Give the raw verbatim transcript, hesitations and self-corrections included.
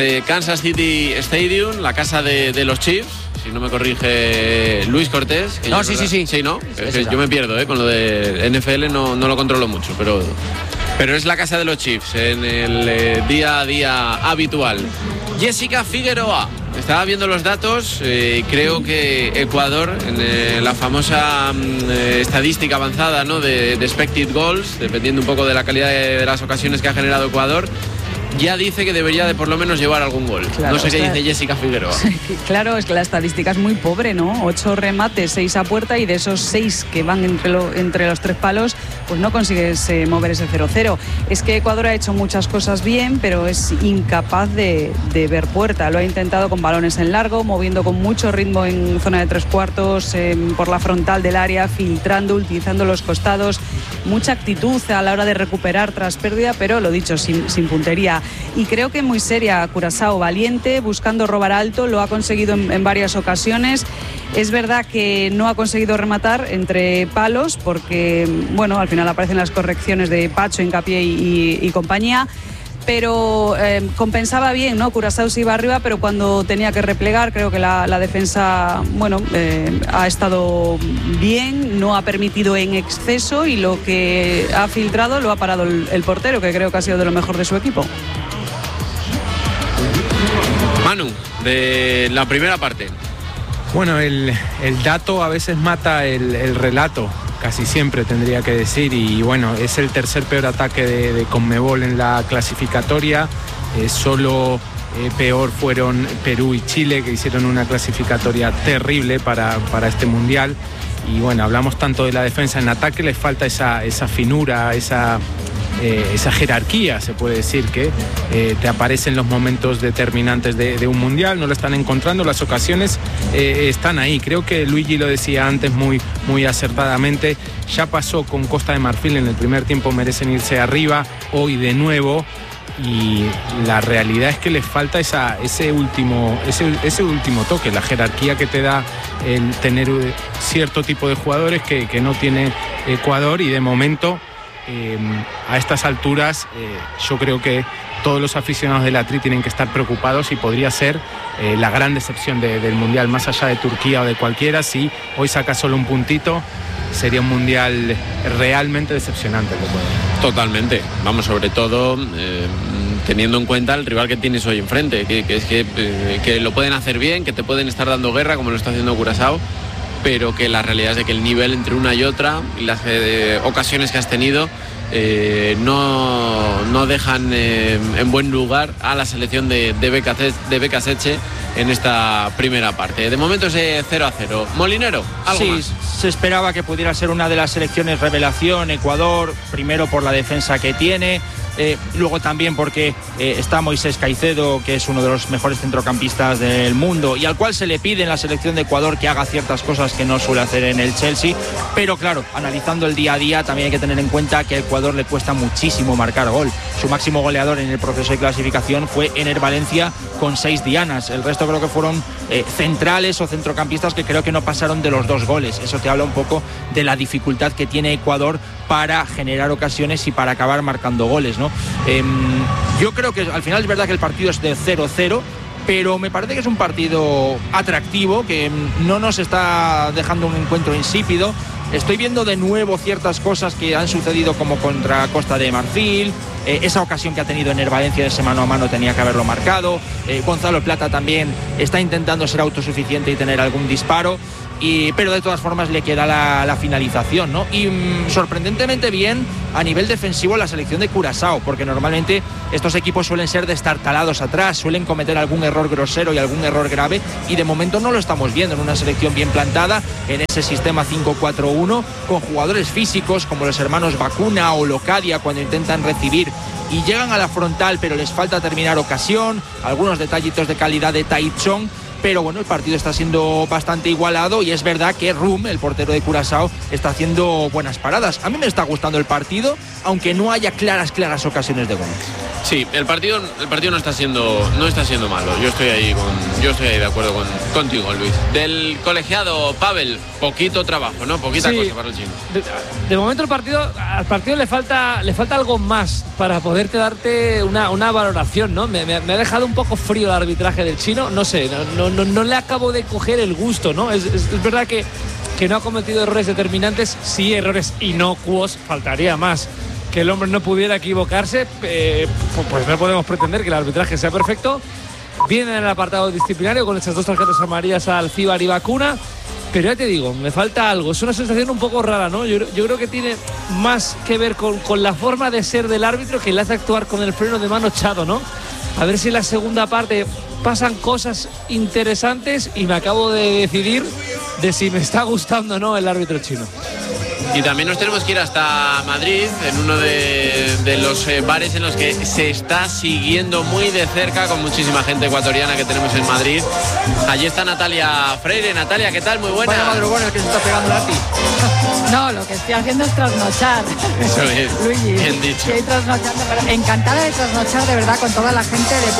de Kansas City Stadium, la casa de, de los Chiefs, si no me corrige Luis Cortés. Que no, sí, sí, sí. Sí, ¿no? Sí, es sí, que yo me pierdo, ¿eh? Con lo de N F L no, no lo controlo mucho, pero, pero es la casa de los Chiefs en el eh, día a día habitual. Jessica Figueroa. Estaba viendo los datos, eh, creo que Ecuador, en eh, la famosa eh, estadística avanzada, ¿no?, de, de expected goals, dependiendo un poco de la calidad de, de las ocasiones que ha generado Ecuador, ya dice que debería de por lo menos llevar algún gol. Claro, no sé qué claro. dice Jessica Figueroa. Claro, es que la estadística es muy pobre, ¿no? Ocho remates, seis a puerta, y de esos seis que van entre, lo, entre los tres palos, pues no consigues eh, mover ese cero cero. Es que Ecuador ha hecho muchas cosas bien, pero es incapaz de, de ver puerta. Lo ha intentado con balones en largo, moviendo con mucho ritmo en zona de tres cuartos, eh, por la frontal del área, filtrando, utilizando los costados. Mucha actitud a la hora de recuperar tras pérdida, pero lo dicho, sin, sin puntería. Y creo que muy seria Curazao, valiente, buscando robar alto, lo ha conseguido en, en varias ocasiones. Es verdad que no ha conseguido rematar entre palos porque, bueno, al final aparecen las correcciones de Pacho, Hincapié y, y, y compañía, pero eh, compensaba bien, ¿no? Curazao se iba arriba, pero cuando tenía que replegar, creo que la, la defensa, bueno, eh, ha estado bien, no ha permitido en exceso, y lo que ha filtrado lo ha parado el, el portero, que creo que ha sido de lo mejor de su equipo. Manu, de la primera parte. Bueno, el, el dato a veces mata el, el relato, casi siempre tendría que decir, y bueno, es el tercer peor ataque de, de Conmebol en la clasificatoria. Eh, solo eh, peor fueron Perú y Chile, que hicieron una clasificatoria terrible para, para este mundial. Y bueno, hablamos tanto de la defensa, en ataque les falta esa, esa finura, esa, eh, esa jerarquía, se puede decir, que eh, te aparecen los momentos determinantes de, de un mundial, no lo están encontrando, las ocasiones eh, están ahí. Creo que Luigi lo decía antes muy, muy acertadamente, ya pasó con Costa de Marfil en el primer tiempo, merecen irse arriba, hoy de nuevo. Y la realidad es que les falta esa, ese, último, ese, ese último toque, la jerarquía que te da el tener cierto tipo de jugadores que, que no tiene Ecuador. Y de momento, eh, a estas alturas, eh, yo creo que todos los aficionados del Atri tienen que estar preocupados, y podría ser eh, la gran decepción de, del Mundial, más allá de Turquía o de cualquiera. Si hoy saca solo un puntito, sería un mundial realmente decepcionante. Totalmente, vamos, sobre todo eh, teniendo en cuenta el rival que tienes hoy enfrente, que, que es que, eh, que lo pueden hacer bien, que te pueden estar dando guerra como lo está haciendo Curazao, pero que la realidad es de que el nivel entre una y otra y las eh, ocasiones que has tenido eh, no, no dejan eh, en buen lugar a la selección de, de, Becasecche, de Becasecche en esta primera parte. De momento es cero a cero. Molinero, ¿algo sí, más? Se esperaba que pudiera ser una de las selecciones revelación Ecuador, primero por la defensa que tiene, eh, luego también porque eh, está Moisés Caicedo, que es uno de los mejores centrocampistas del mundo y al cual se le pide en la selección de Ecuador que haga ciertas cosas que no suele hacer en el Chelsea, pero claro, analizando el día a día también hay que tener en cuenta que a Ecuador le cuesta muchísimo marcar gol. Su máximo goleador en el proceso de clasificación fue Ener Valencia con seis dianas, el resto creo que fueron eh, centrales o centrocampistas que creo que no pasaron de los dos goles. Eso te habla un poco de la dificultad que tiene Ecuador para generar ocasiones y para acabar marcando goles, ¿no? Eh, yo creo que al final es verdad que el partido es de cero cero, pero me parece que es un partido atractivo, que no nos está dejando un encuentro insípido. Estoy viendo de nuevo ciertas cosas que han sucedido como contra Costa de Marfil, eh, esa ocasión que ha tenido Ener Valencia de ese mano a mano tenía que haberlo marcado, eh, Gonzalo Plata también está intentando ser autosuficiente y tener algún disparo, y, pero de todas formas le queda la, la finalización, ¿no? Y mmm, sorprendentemente bien a nivel defensivo la selección de Curazao, porque normalmente estos equipos suelen ser destartalados atrás, suelen cometer algún error grosero y algún error grave, y de momento no lo estamos viendo en una selección bien plantada en ese sistema cinco cuatro uno, con jugadores físicos como los hermanos Bacuna o Locadia cuando intentan recibir y llegan a la frontal, pero les falta terminar ocasión, algunos detallitos de calidad de Taichung. Pero bueno, el partido está siendo bastante igualado y es verdad que Rum, el portero de Curazao, está haciendo buenas paradas. A mí me está gustando el partido, aunque no haya claras, claras ocasiones de gol. Sí, el partido, el partido no está siendo, no está siendo malo. Yo estoy ahí con, yo estoy ahí de acuerdo con, contigo, Luis. Del colegiado Pavel, poquito trabajo, ¿no? Poquita sí, cosa para el chino. De, de momento el partido, al partido le falta, le falta algo más para poderte darte una, una valoración, ¿no? Me, me, me ha dejado un poco frío el arbitraje del chino. No sé, no, no, no le acabo de coger el gusto, ¿no? Es, es, es verdad que, que no ha cometido errores determinantes, sí, errores inocuos, faltaría más. Que el hombre no pudiera equivocarse, eh, pues no podemos pretender que el arbitraje sea perfecto. Viene en el apartado disciplinario con esas dos tarjetas amarillas al Alcibar y Vacuna, pero ya te digo, me falta algo. Es una sensación un poco rara, ¿no? Yo, yo creo que tiene más que ver con, con la forma de ser del árbitro, que le hace actuar con el freno de mano echado, ¿no? A ver si en la segunda parte pasan cosas interesantes y me acabo de decidir de si me está gustando o no el árbitro chino. Y también nos tenemos que ir hasta Madrid, en uno de, de los eh, bares en los que se está siguiendo muy de cerca, con muchísima gente ecuatoriana que tenemos en Madrid. Allí está Natalia Freire. Natalia, ¿qué tal? Muy buena. Vaya madrugón el que se está pegando a ti. No, lo que estoy haciendo es trasnochar. Eso es, Luigi, bien dicho. Estoy trasnochando, pero encantada de trasnochar de verdad con toda la gente de